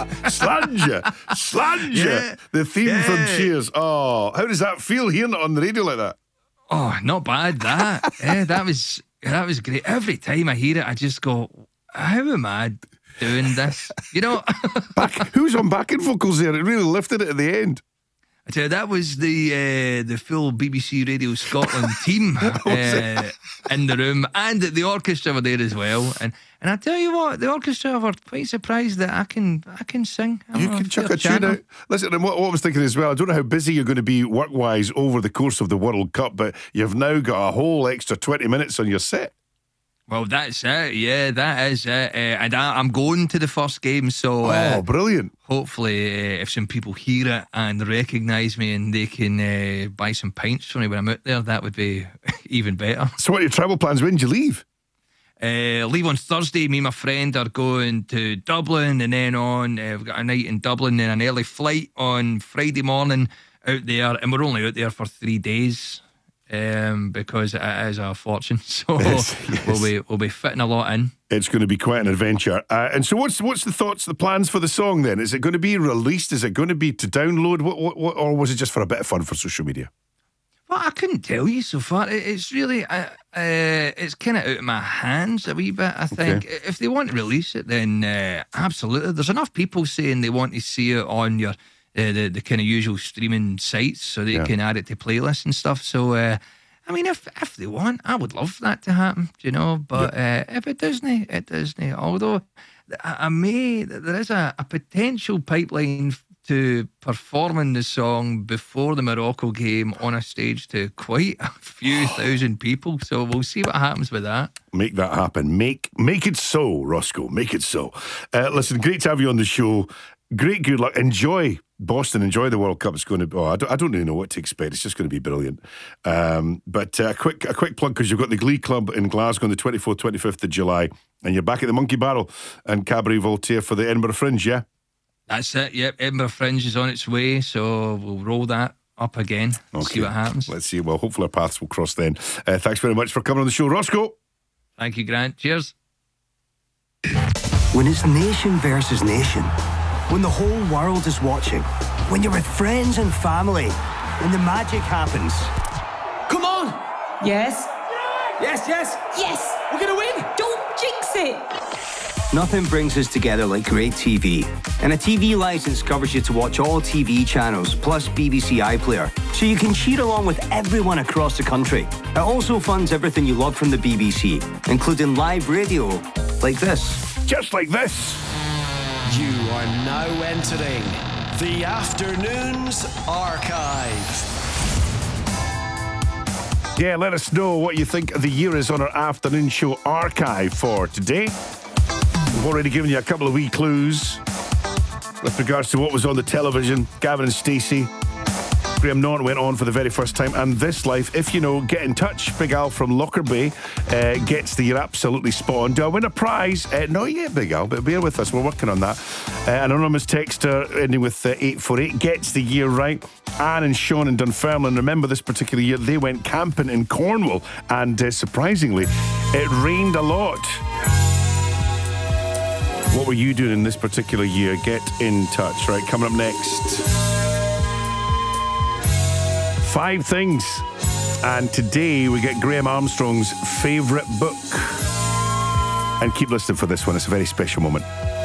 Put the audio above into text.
Slanja. Yeah. The theme Yeah. from Cheers. Oh, how does that feel hearing it on the radio like that? Oh, not bad, that. That was great. Every time I hear it, I just go, how am I doing this? You know, Who's on backing vocals there? It really lifted it at the end. I tell you, that was the full BBC Radio Scotland team in the room, and the orchestra were there as well. And I tell you what, the orchestra were quite surprised that I can sing. You can chuck a tune out. Listen, and what I was thinking as well, I don't know how busy you're going to be work-wise over the course of the World Cup, but you've now got a whole extra 20 minutes on your set. Well, that's it. Yeah, that is it. And I'm going to the first game, so brilliant. hopefully if some people hear it and recognise me and they can buy some pints for me when I'm out there, that would be even better. So what are your travel plans? When do you leave? Leave on Thursday. Me and my friend are going to Dublin, and then on we've got a night in Dublin, then an early flight on Friday morning out there, and we're only out there for 3 days. Because it is a fortune, so Yes. we'll be fitting a lot in. It's going to be quite an adventure. And so what's the thoughts, the plans for the song then? Is it going to be released? Is it going to be to download? What, or was it just for a bit of fun for social media? Well, I couldn't tell you so far. It's really, it's kind of out of my hands a wee bit, I think. Okay. If they want to release it, then absolutely. There's enough people saying they want to see it on your the kind of usual streaming sites, so they can add it to playlists and stuff. So, I mean, if they want, I would love that to happen, you know. But if it doesn't, it doesn't. Although there is a potential pipeline to performing the song before the Morocco game on a stage to quite a few thousand people. So we'll see what happens with that. Make that happen. Make it so, Roscoe. Make it so. Listen, great to have you on the show. Great, good luck. Enjoy Boston. Enjoy the World Cup. It's going to. I don't really know what to expect. It's just going to be brilliant. But a quick plug, because you've got the Glee Club in Glasgow on the 24th, 25th of July, and you're back at the Monkey Barrel and Cabaret Voltaire for the Edinburgh Fringe. Yeah. That's it. Yep, Edinburgh Fringe is on its way, so we'll roll that up again. Okay. See what happens. Let's see. Well, hopefully our paths will cross then. Thanks very much for coming on the show, Roscoe. Thank you, Grant. Cheers. When it's nation versus nation, when the whole world is watching, when you're with friends and family, when the magic happens. Come on! Yes. Yes, yes! Yes. We're gonna win! Don't jinx it. Nothing brings us together like great TV. And a TV license covers you to watch all TV channels, plus BBC iPlayer, so you can cheer along with everyone across the country. It also funds everything you love from the BBC, including live radio, like this. Just like this. You are now entering the Afternoons Archive. Yeah, let us know what you think the year is on our afternoon show archive for today. We've already given you a couple of wee clues with regards to what was on the television. Gavin and Stacey. Graham Norton went on for the very first time. And This Life, if you know, get in touch. Big Al from Lockerbie gets the You're Absolutely Spot On. Do I win a prize? Not yet, Big Al, but bear with us. We're working on that. An anonymous texter ending with 848 gets the year right. Anne and Sean in Dunfermline, remember this particular year, they went camping in Cornwall. And surprisingly, it rained a lot. What were you doing in this particular year? Get in touch. Right, coming up next. 5 things. And today we get Graham Armstrong's favourite book. And keep listening for this one. It's a very special moment.